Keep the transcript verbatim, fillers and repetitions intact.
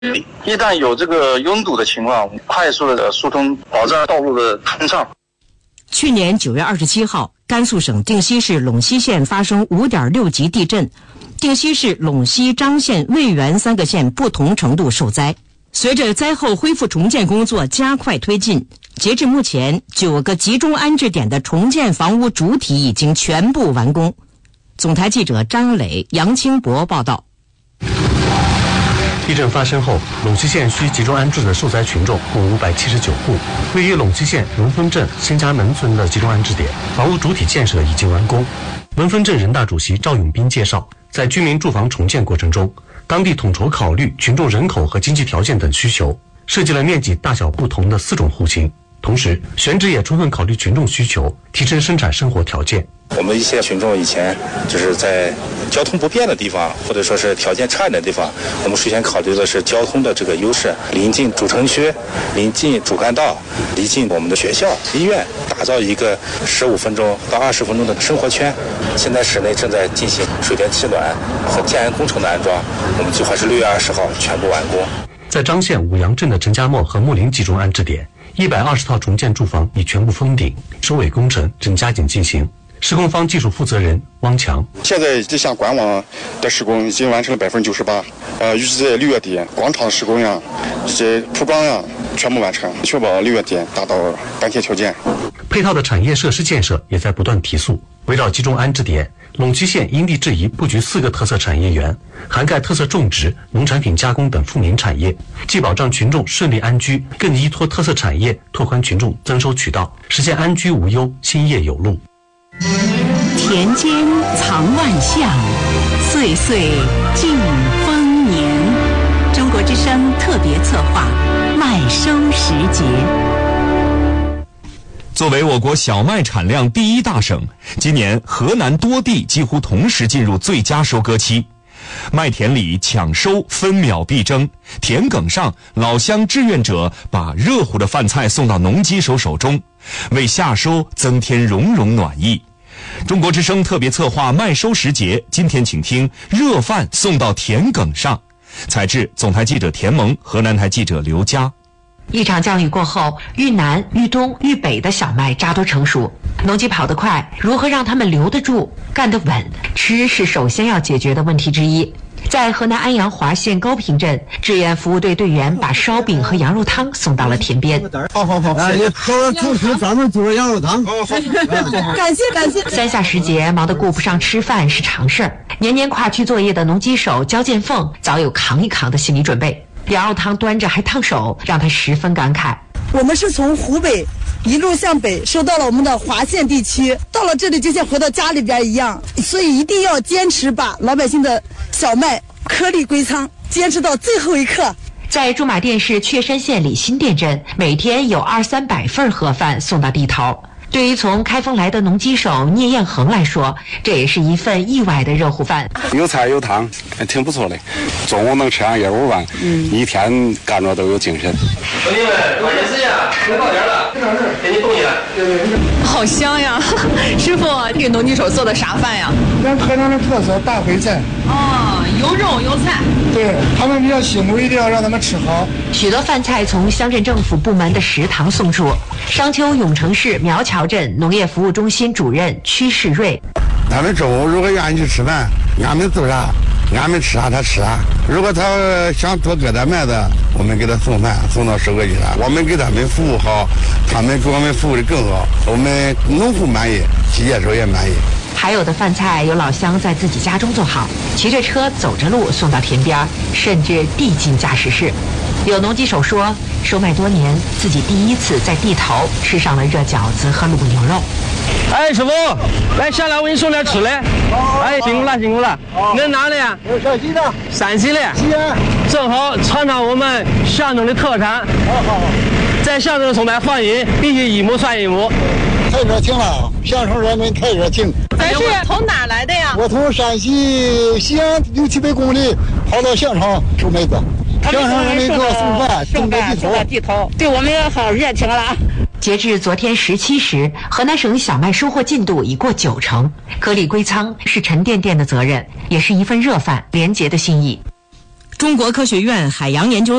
一旦有这个拥堵的情况，快速的疏通，保障道路的通畅。 去年九月二十七号，甘肃省定西市陇西县发生五点六级地震，定西市、陇西、章县、渭源三个县不同程度受灾。随着灾后恢复重建工作加快推进，截至目前，九个集中安置点的重建房屋主体已经全部完工。总台记者张磊、杨清博报道。 地震发生后，陇西县需集中安置的受灾群众共五百七十九户。位于陇西县文峰镇新家门村的集中安置点，房屋主体建设已经完工。文峰镇人大主席赵永斌介绍，在居民住房重建过程中，当地统筹考虑群众人口和经济条件等需求，设计了面积大小不同的四种户型。同时，选址也充分考虑群众需求，提升生产生活条件。 我们一些群众以前就是在交通不便的地方，或者说是条件差一点的地方，我们首先考虑的是交通的这个优势，临近主城区，临近主干道，临近我们的学校、医院，打造一个十五分钟到二十分钟的生活圈。现在市内正在进行水电气暖和建安工程的安装，我们计划是六月二十号全部完工。 在章县五杨镇的陈家磨和木林集中安置点，一百二十套重建住房已全部封顶，收尾工程正加紧进行。施工方技术负责人汪强， 现在这项管网的施工已经完成了百分之九十八，呃，预计在六月底广场施工呀，以及铺装呀全部完成，确保六月底达到当前条件。 配套的产业设施建设也在不断提速。围绕集中安置点，陇西县因地制宜布局四个特色产业园，涵盖特色种植、农产品加工等富民产业，既保障群众顺利安居，更依托特色产业拓宽群众增收渠道，实现安居无忧、兴业有路。 田间藏万象，岁岁尽丰年。中国之声特别策划麦收时节。 作为我国小麦产量第一大省，今年河南多地几乎同时进入最佳收割期，麦田里抢收分秒必争，田埂上老乡志愿者把热乎的饭菜送到农机手手中，为夏收增添融融暖意。中国之声特别策划麦收时节，今天请听热饭送到田埂上。采制总台记者田萌，河南台记者刘佳。 一场降雨过后，豫南、豫东、豫北的小麦渣都成熟，农机跑得快，如何让他们留得住、干得稳？吃是首先要解决的问题之一。在河南安阳华县高坪镇，志愿服务队队员把烧饼和羊肉汤送到了田边。 好好好，哎，好，同时专门做羊肉汤。 感谢感谢。三下时节，忙得顾不上吃饭是常事儿。年年跨区作业的农机手焦建凤早有扛一扛的心理准备。羊肉汤端着还烫手，让他十分感慨。 我们是从湖北一路向北收到了我们的华县地区，到了这里就像回到家里边一样，所以一定要坚持把老百姓的小麦颗粒归仓，坚持到最后一刻。 在驻马店市确山县里新店镇，每天有二三百份盒饭送到地头。对于从开封来的农机手聂彦恒来说，这也是一份意外的热乎饭。 有菜有汤，挺不错的。中午能吃上一碗饭，嗯，一天干着都有精神。 兄弟们，抓紧时间，快到点了，给你动起来。 好香呀！师傅，这个农机手做的啥饭呀？ 咱河南的特色大烩菜。 哦，有肉有菜。 对他们比较辛苦，一定要让他们吃好。 许多饭菜从乡镇政府部门的食堂送出。商丘永城市苗桥镇农业服务中心主任屈世瑞， 他们中午如果愿意去吃饭，俺们做啥，俺们吃啥他吃啥。如果他想多割点麦子，我们给他送饭送到收割机上，我们给他们服务好，他们给我们服务的更好，我们农户满意，企业手也满意。 还有的饭菜有老乡在自己家中做好，骑着车走着路送到田边，甚至递进驾驶室。有农机手说，收麦多年，自己第一次在地头吃上了热饺子和卤牛肉。 哎，师傅，来下来我给你送点吃的。哎，辛苦了辛苦了。你哪里啊？ 我陕西的。 陕西的。 西安。 正好尝尝我们乡中的特产。 好好好。 在乡中送麦放心，必须一亩算一亩。 太热情了，乡村人民太热情。 咱是从哪来的呀？ 我从陕西西安六七百公里跑到县城收麦子。乡村人民给我送饭，送到地头， 送到地头，对我们也好热情了。 截至昨天十七时，河南省小麦收获进度已过九成，颗粒归仓是沉甸甸的责任，也是一份热饭廉洁的心意。 中国科学院海洋研究